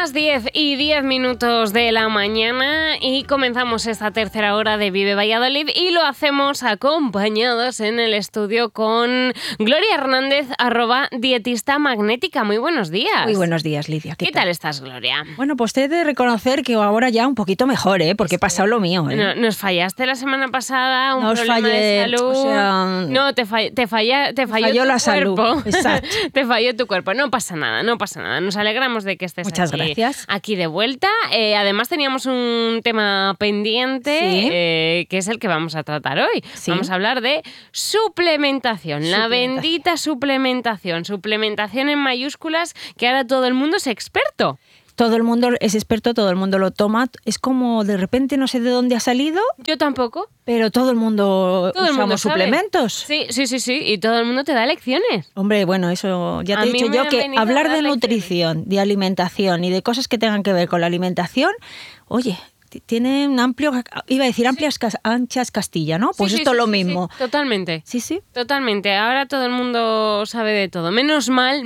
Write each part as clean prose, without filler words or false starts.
las 10:10 de la mañana y comenzamos esta tercera hora de Vive Valladolid y lo hacemos acompañados en el estudio con Gloria Hernández, @dietista magnética. Muy buenos días. Muy buenos días, Lidia. ¿Qué tal estás, Gloria? Bueno, pues te he de reconocer que ahora ya un poquito mejor, porque he pasado lo mío. No, nos fallaste la semana pasada, un problema fallé, de salud. O sea, no, te falló la tu salud. cuerpo. Exacto. Te falló tu cuerpo. No pasa nada. Nos alegramos de que estés Muchas gracias. aquí de vuelta. Además teníamos un tema pendiente, Sí. que es el que vamos a tratar hoy. Sí. Vamos a hablar de suplementación, la bendita suplementación. Suplementación en mayúsculas, que ahora todo el mundo es experto. Todo el mundo es experto, todo el mundo lo toma. Es como de repente no sé de dónde ha salido. Yo tampoco. Pero todo el mundo usamos suplementos. Sí. Y todo el mundo te da lecciones. Hombre, bueno, eso ya te he dicho yo, que hablar de nutrición, de alimentación y de cosas que tengan que ver con la alimentación, oye, tiene un amplio, iba a decir anchas Castilla, ¿no? Pues esto es lo mismo. Sí, totalmente. Sí. Totalmente. Ahora todo el mundo sabe de todo. Menos mal,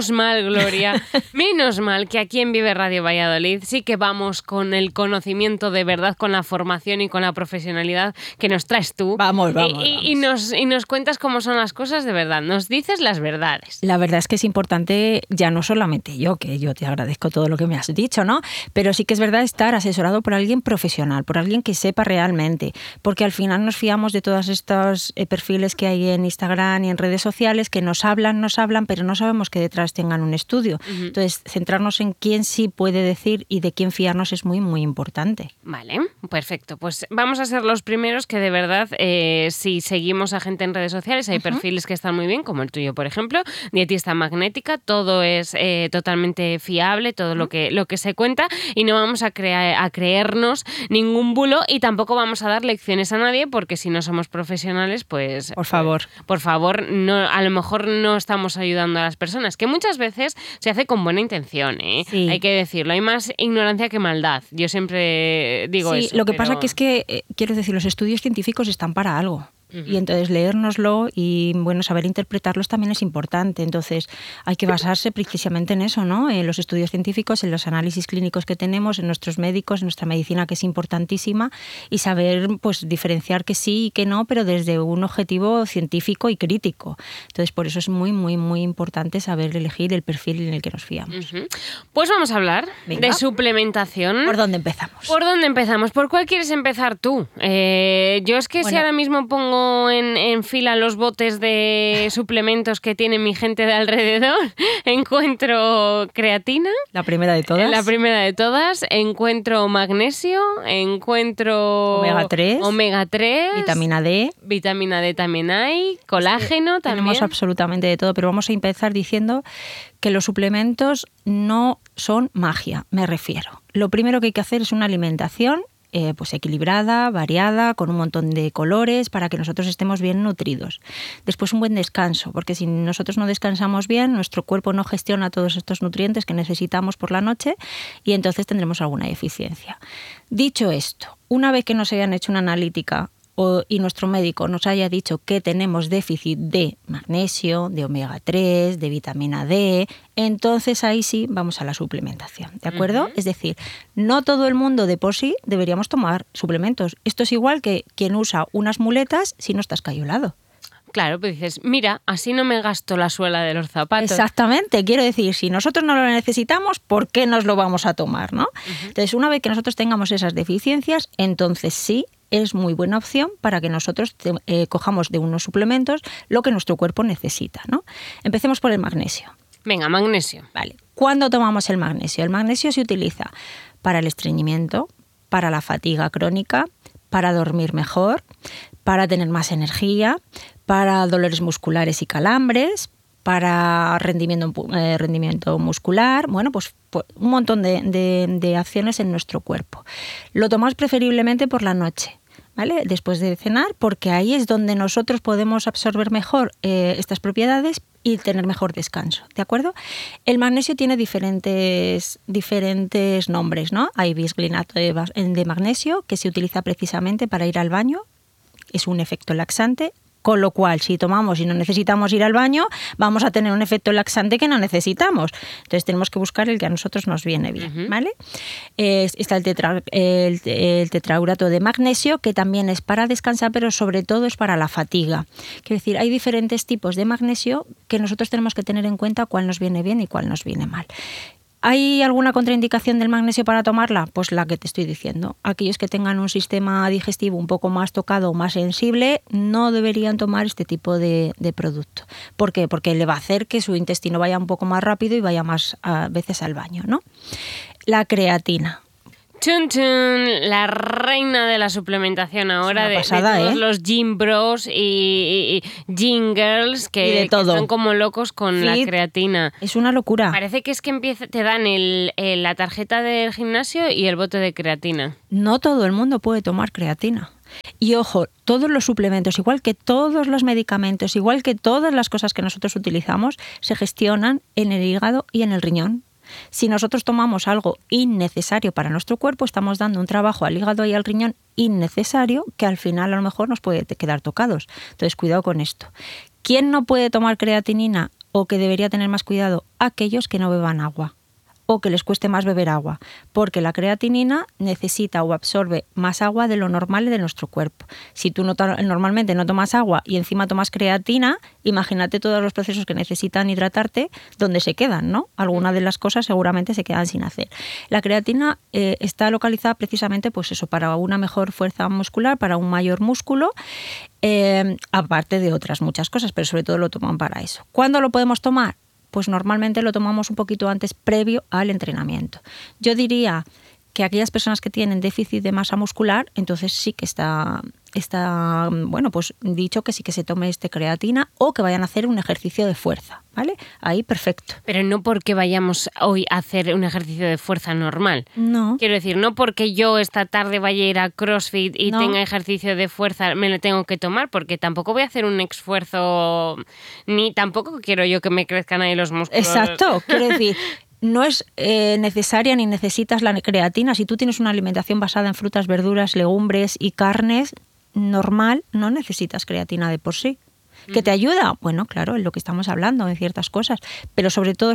Gloria, menos mal que aquí en Vive Radio Valladolid sí que vamos con el conocimiento de verdad, con la formación y con la profesionalidad que nos traes tú. Vamos. Y nos cuentas cómo son las cosas de verdad. Nos dices las verdades. La verdad es que es importante, ya no solamente yo, que yo te agradezco todo lo que me has dicho, ¿no? Pero sí que es verdad estar asesorado por alguien profesional, por alguien que sepa realmente, porque al final nos fiamos de todos estos perfiles que hay en Instagram y en redes sociales que nos hablan, pero no sabemos que detrás tengan un estudio. Uh-huh. Entonces, centrarnos en quién sí puede decir y de quién fiarnos es muy, muy importante. Vale, perfecto. Pues vamos a ser los primeros que de verdad, si seguimos a gente en redes sociales, hay perfiles que están muy bien, como el tuyo, por ejemplo, dietista magnética, todo es totalmente fiable, todo lo que se cuenta, y no vamos a creernos ningún bulo y tampoco vamos a dar lecciones a nadie, porque si no somos profesionales, pues... Por favor, no, a lo mejor no estamos ayudando a las personas, que muchas veces se hace con buena intención, Sí. Hay que decirlo, hay más ignorancia que maldad. Yo siempre digo eso. Sí, lo que pasa que es que, quiero decir, los estudios científicos están para algo. Y entonces leérnoslo y saber interpretarlos también es importante. Entonces hay que basarse precisamente en eso, ¿no? En los estudios científicos, en los análisis clínicos que tenemos, en nuestros médicos, en nuestra medicina, que es importantísima, y saber pues diferenciar que sí y que no, pero desde un objetivo científico y crítico. Entonces por eso es muy, muy, muy importante saber elegir el perfil en el que nos fiamos. Pues vamos a hablar de suplementación. ¿Por dónde empezamos? ¿Por cuál quieres empezar tú? Yo es que si ahora mismo pongo en fila los botes de suplementos que tiene mi gente de alrededor, encuentro creatina. La primera de todas. Encuentro magnesio, encuentro omega 3, vitamina D también hay, colágeno también. Tenemos absolutamente de todo, pero vamos a empezar diciendo que los suplementos no son magia, me refiero. Lo primero que hay que hacer es una alimentación pues equilibrada, variada, con un montón de colores para que nosotros estemos bien nutridos. Después un buen descanso, porque si nosotros no descansamos bien, nuestro cuerpo no gestiona todos estos nutrientes que necesitamos por la noche y entonces tendremos alguna deficiencia. Dicho esto, una vez que nos hayan hecho una analítica y nuestro médico nos haya dicho que tenemos déficit de magnesio, de omega 3, de vitamina D, entonces ahí sí vamos a la suplementación, ¿de acuerdo? Es decir, no todo el mundo de por sí deberíamos tomar suplementos. Esto es igual que quien usa unas muletas si no estás escayolado. Claro, pues dices, mira, así no me gasto la suela de los zapatos. Exactamente, quiero decir, si nosotros no lo necesitamos, ¿por qué nos lo vamos a tomar, no? Entonces, una vez que nosotros tengamos esas deficiencias, entonces sí es muy buena opción para que nosotros cojamos de unos suplementos lo que nuestro cuerpo necesita, ¿no? Empecemos por el magnesio. Venga, magnesio. Vale. ¿Cuándo tomamos el magnesio? El magnesio se utiliza para el estreñimiento, para la fatiga crónica, para dormir mejor, para tener más energía, para dolores musculares y calambres, para rendimiento muscular, pues un montón de acciones en nuestro cuerpo. Lo tomamos preferiblemente por la noche, ¿vale? Después de cenar, porque ahí es donde nosotros podemos absorber mejor estas propiedades y tener mejor descanso, ¿de acuerdo? El magnesio tiene diferentes nombres, ¿no? Hay bisglinato de magnesio, que se utiliza precisamente para ir al baño, es un efecto laxante. Con lo cual, si tomamos y no necesitamos ir al baño, vamos a tener un efecto laxante que no necesitamos. Entonces tenemos que buscar el que a nosotros nos viene bien, ¿vale? Está el tetraurato de magnesio, que también es para descansar, pero sobre todo es para la fatiga. Quiero decir, hay diferentes tipos de magnesio que nosotros tenemos que tener en cuenta cuál nos viene bien y cuál nos viene mal. ¿Hay alguna contraindicación del magnesio para tomarla? Pues la que te estoy diciendo. Aquellos que tengan un sistema digestivo un poco más tocado o más sensible no deberían tomar este tipo de producto. ¿Por qué? Porque le va a hacer que su intestino vaya un poco más rápido y vaya más veces al baño, ¿no? La creatina. Chun chun, la reina de la suplementación ahora, de todos los gym bros y gym girls que están como locos con la creatina. Es una locura. Parece que es que te dan la tarjeta del gimnasio y el bote de creatina. No todo el mundo puede tomar creatina. Y ojo, todos los suplementos, igual que todos los medicamentos, igual que todas las cosas que nosotros utilizamos, se gestionan en el hígado y en el riñón. Si nosotros tomamos algo innecesario para nuestro cuerpo, estamos dando un trabajo al hígado y al riñón innecesario que al final a lo mejor nos puede quedar tocados. Entonces, cuidado con esto. ¿Quién no puede tomar creatinina o que debería tener más cuidado? Aquellos que no beban agua o que les cueste más beber agua, porque la creatinina necesita o absorbe más agua de lo normal de nuestro cuerpo. Si tú normalmente no tomas agua y encima tomas creatina, imagínate todos los procesos que necesitan hidratarte, donde se quedan, ¿no? Algunas de las cosas seguramente se quedan sin hacer. La creatina está localizada precisamente pues eso, para una mejor fuerza muscular, para un mayor músculo, aparte de otras muchas cosas, pero sobre todo lo toman para eso. ¿Cuándo lo podemos tomar? Pues normalmente lo tomamos un poquito antes, previo al entrenamiento. Yo diría que aquellas personas que tienen déficit de masa muscular, entonces sí que está bueno, pues dicho que sí que se tome creatina o que vayan a hacer un ejercicio de fuerza, ¿vale? Ahí perfecto. Pero no porque vayamos hoy a hacer un ejercicio de fuerza normal. No. Quiero decir, no porque yo esta tarde vaya a ir a CrossFit y tenga ejercicio de fuerza me lo tengo que tomar, porque tampoco voy a hacer un esfuerzo, ni tampoco quiero yo que me crezcan ahí los músculos. Exacto, quiero decir... No es necesaria ni necesitas la creatina. Si tú tienes una alimentación basada en frutas, verduras, legumbres y carnes normal, no necesitas creatina de por sí. ¿Que te ayuda? Bueno, claro, es lo que estamos hablando, en ciertas cosas. Pero sobre todo,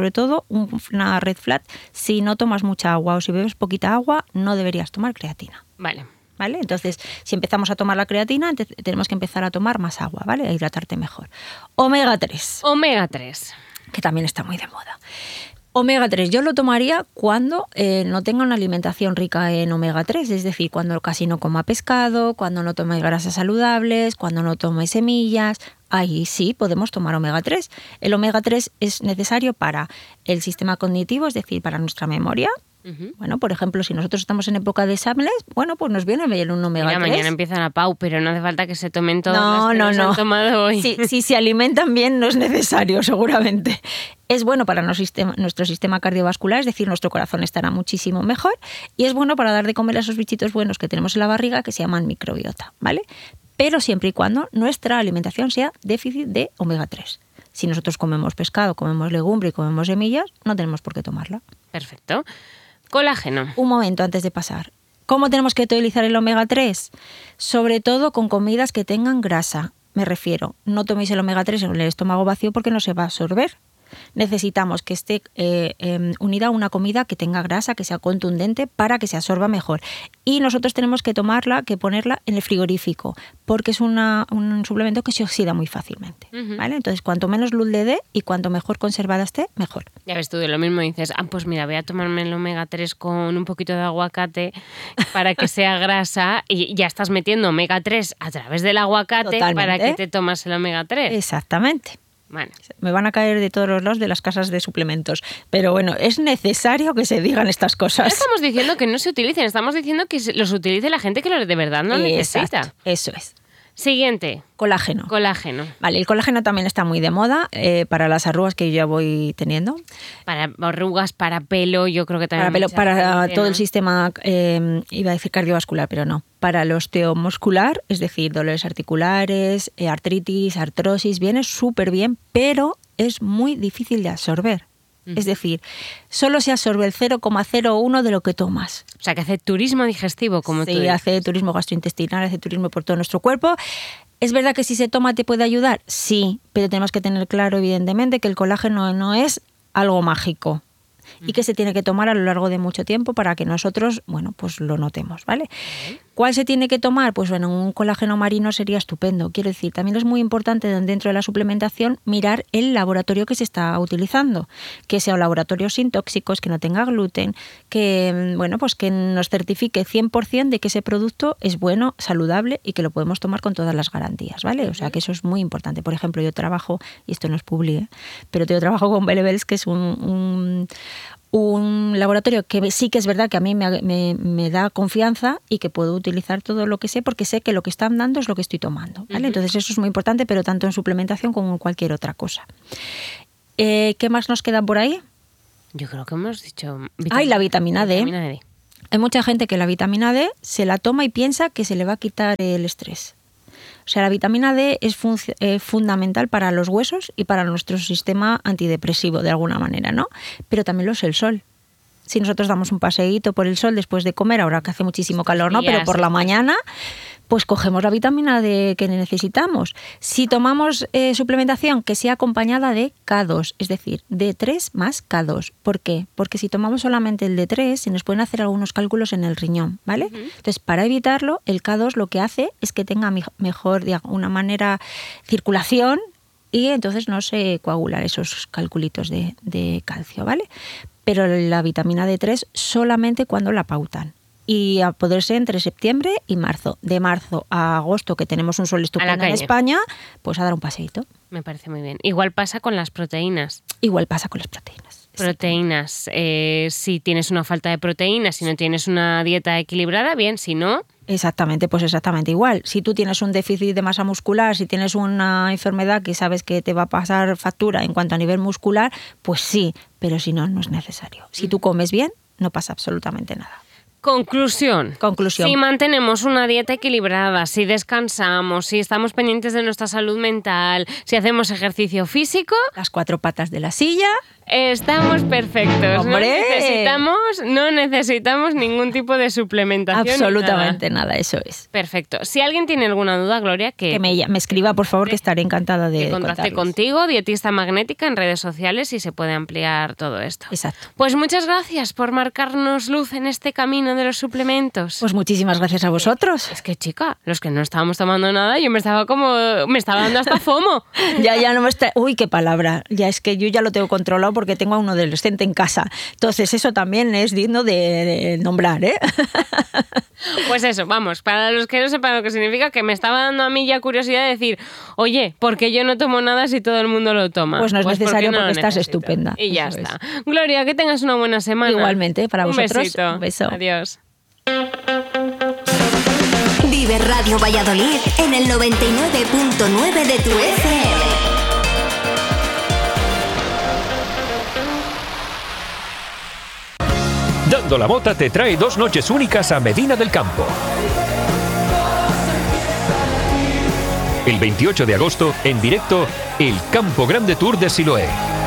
una red flag, si no tomas mucha agua o si bebes poquita agua, no deberías tomar creatina. ¿Vale? Entonces, si empezamos a tomar la creatina, tenemos que empezar a tomar más agua, ¿vale? A hidratarte mejor. Omega 3. Omega 3. Que también está muy de moda. Omega 3 yo lo tomaría cuando no tenga una alimentación rica en omega 3, es decir, cuando casi no coma pescado, cuando no tome grasas saludables, cuando no tome semillas. Ahí sí podemos tomar omega 3. El omega 3 es necesario para el sistema cognitivo, es decir, para nuestra memoria. Bueno, por ejemplo, si nosotros estamos en época de exámenes, bueno, pues nos viene bien un omega 3. Mañana empiezan a Pau, pero no hace falta que se tomen todas las que nos han tomado hoy. Si se alimentan bien, no es necesario, seguramente. Es bueno para nuestro sistema cardiovascular, es decir, nuestro corazón estará muchísimo mejor, y es bueno para dar de comer a esos bichitos buenos que tenemos en la barriga que se llaman microbiota, ¿vale? Pero siempre y cuando nuestra alimentación sea déficit de omega 3. Si nosotros comemos pescado, comemos legumbre y comemos semillas, no tenemos por qué tomarla. Perfecto. Colágeno. Un momento antes de pasar. ¿Cómo tenemos que utilizar el omega 3? Sobre todo con comidas que tengan grasa. Me refiero, no toméis el omega 3 en el estómago vacío porque no se va a absorber. Necesitamos que esté unida a una comida que tenga grasa, que sea contundente para que se absorba mejor. Y nosotros tenemos que ponerla en el frigorífico, porque es un suplemento que se oxida muy fácilmente. ¿Vale? Entonces, cuanto menos luz le dé y cuanto mejor conservada esté, mejor. Ya ves tú, de lo mismo dices, pues mira, voy a tomarme el omega 3 con un poquito de aguacate para que sea grasa, y ya estás metiendo omega 3 a través del aguacate. Totalmente. Para que te tomas el omega 3. Exactamente. Bueno. Me van a caer de todos los lados de las casas de suplementos. Pero bueno, es necesario que se digan estas cosas. No estamos diciendo que no se utilicen, estamos diciendo que los utilice la gente que de verdad no necesita. Eso es. Siguiente. Colágeno. Vale, el colágeno también está muy de moda para las arrugas que yo ya voy teniendo. Para arrugas, para pelo, yo creo que también. Para pelo, para todo el sistema, iba a decir cardiovascular, pero no. Para el osteomuscular, es decir, dolores articulares, artritis, artrosis, viene súper bien, pero es muy difícil de absorber. Es decir, solo se absorbe el 0,01 de lo que tomas. O sea, que hace turismo digestivo, como tú dices. Sí, hace turismo gastrointestinal, hace turismo por todo nuestro cuerpo. ¿Es verdad que si se toma te puede ayudar? Sí, pero tenemos que tener claro, evidentemente, que el colágeno no es algo mágico y que se tiene que tomar a lo largo de mucho tiempo para que nosotros, bueno, pues lo notemos, ¿vale? ¿Cuál se tiene que tomar? Pues bueno, un colágeno marino sería estupendo. Quiero decir, también es muy importante dentro de la suplementación mirar el laboratorio que se está utilizando, que sea un laboratorio sin tóxicos, que no tenga gluten, que, bueno, pues que nos certifique 100% de que ese producto es bueno, saludable y que lo podemos tomar con todas las garantías, ¿vale? O sea, que eso es muy importante. Por ejemplo, yo trabajo, y esto no es publi, pero yo trabajo con Belevels, que es un laboratorio que sí que es verdad que a mí me da confianza y que puedo utilizar todo lo que sé porque sé que lo que están dando es lo que estoy tomando, ¿vale? Entonces eso es muy importante, pero tanto en suplementación como en cualquier otra cosa. ¿Qué más nos queda por ahí? Yo creo que hemos dicho... La vitamina D. Hay mucha gente que la vitamina D se la toma y piensa que se le va a quitar el estrés. O sea, la vitamina D es fundamental para los huesos y para nuestro sistema antidepresivo, de alguna manera, ¿no? Pero también lo es el sol. Si nosotros damos un paseíto por el sol después de comer, ahora que hace muchísimo calor, ¿no? Pero por la mañana, pues cogemos la vitamina D que necesitamos. Si tomamos suplementación que sea acompañada de K2, es decir, D3 más K2. ¿Por qué? Porque si tomamos solamente el D3, se nos pueden hacer algunos cálculos en el riñón, ¿vale? Entonces, para evitarlo, el K2 lo que hace es que tenga mejor, de alguna manera, circulación y entonces no se coagulan esos calculitos de calcio, ¿vale? Pero la vitamina D3 solamente cuando la pautan. Y a poder ser entre septiembre y marzo. De marzo a agosto, que tenemos un sol estupendo en España, pues a dar un paseíto. Me parece muy bien. Igual pasa con las proteínas. Igual pasa con las proteínas. Proteínas. Si tienes una falta de proteínas, si no tienes una dieta equilibrada, bien. Si no... Exactamente, pues exactamente igual. Si tú tienes un déficit de masa muscular, si tienes una enfermedad que sabes que te va a pasar factura en cuanto a nivel muscular, pues sí, pero si no, no es necesario. Si tú comes bien, no pasa absolutamente nada. Conclusión. Conclusión. Si mantenemos una dieta equilibrada, si descansamos, si estamos pendientes de nuestra salud mental, si hacemos ejercicio físico... Las 4 patas de la silla... Estamos perfectos. ¡Hombre! No necesitamos ningún tipo de suplementación. Absolutamente nada, eso es. Perfecto. Si alguien tiene alguna duda, Gloria, que me escriba, por favor, que estaré encantada de contacte contigo, dietista magnética, en redes sociales y se puede ampliar todo esto. Exacto. Pues muchas gracias por marcarnos luz en este camino de los suplementos. Pues muchísimas gracias a vosotros. Es que, chica, los que no estábamos tomando nada, yo me estaba dando hasta FOMO. Ya no me está... Uy, qué palabra. Ya es que yo ya lo tengo controlado porque tengo a un adolescente en casa. Entonces eso también es digno de nombrar, ¿eh? Pues eso, vamos, para los que no sepan lo que significa, que me estaba dando a mí ya curiosidad de decir, oye, ¿por qué yo no tomo nada si todo el mundo lo toma? Pues no es necesario porque estás estupenda. Y ya está. Gloria, que tengas una buena semana. Igualmente, para vosotros. Besito. Un beso. Adiós. Vive Radio Valladolid en el 99.9 de tu FM. Dando la Mota te trae 2 noches únicas a Medina del Campo. El 28 de agosto, en directo, el Campo Grande Tour de Siloé.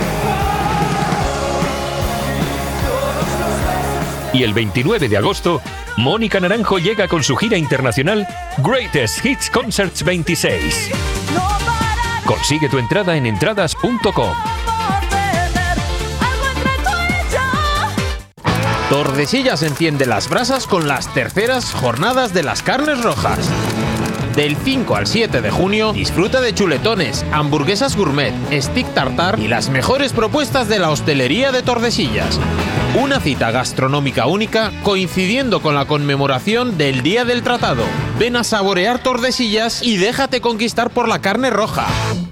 Y el 29 de agosto, Mónica Naranjo llega con su gira internacional Greatest Hits Concerts 26. Consigue tu entrada en entradas.com. Tordesillas enciende las brasas con las terceras jornadas de las carnes rojas. Del 5 al 7 de junio, disfruta de chuletones, hamburguesas gourmet, stick tartar y las mejores propuestas de la hostelería de Tordesillas. Una cita gastronómica única coincidiendo con la conmemoración del Día del Tratado. Ven a saborear Tordesillas y déjate conquistar por la carne roja.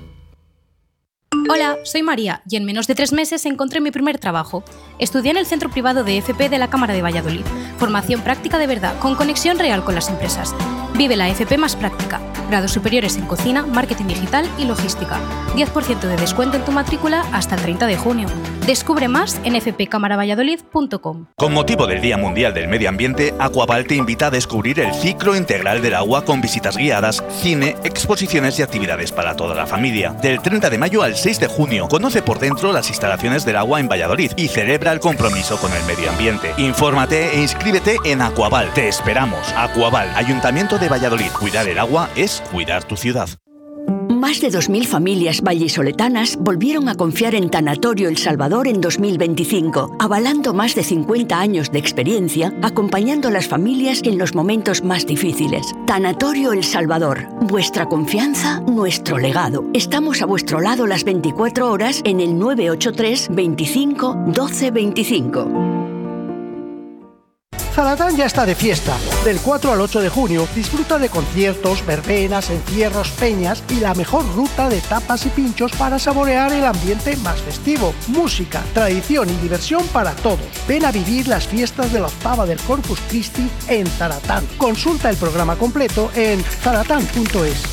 Hola, soy María y en menos de 3 meses encontré mi primer trabajo. Estudié en el Centro Privado de FP de la Cámara de Valladolid. Formación práctica de verdad, con conexión real con las empresas. Vive la FP más práctica. Grados superiores en cocina, marketing digital y logística. 10% de descuento en tu matrícula hasta el 30 de junio. Descubre más en fpcamaravalladolid.com. Con motivo del Día Mundial del Medio Ambiente, Aquaval te invita a descubrir el ciclo integral del agua con visitas guiadas, cine, exposiciones y actividades para toda la familia. Del 30 de mayo al 6 de junio, conoce por dentro las instalaciones del agua en Valladolid y celebra el compromiso con el medio ambiente. Infórmate e inscríbete en Aquaval. Te esperamos. Aquaval, Ayuntamiento de Valladolid. Cuidar el agua es Más, cuidar tu ciudad. Más de 2.000 familias vallisoletanas volvieron a confiar en Tanatorio El Salvador en 2025, avalando más de 50 años de experiencia, acompañando a las familias en los momentos más difíciles. Tanatorio El Salvador, vuestra confianza, nuestro legado. Estamos a vuestro lado las 24 horas en el 983 25 12 25. Zaratán ya está de fiesta. Del 4 al 8 de junio disfruta de conciertos, verbenas, encierros, peñas y la mejor ruta de tapas y pinchos para saborear el ambiente más festivo. Música, tradición y diversión para todos. Ven a vivir las fiestas de la octava del Corpus Christi en Zaratán. Consulta el programa completo en zaratán.es.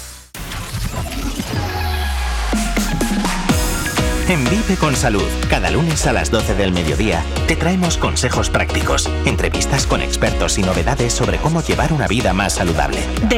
En Vive con Salud, cada lunes a las 12 del mediodía, te traemos consejos prácticos, entrevistas con expertos y novedades sobre cómo llevar una vida más saludable.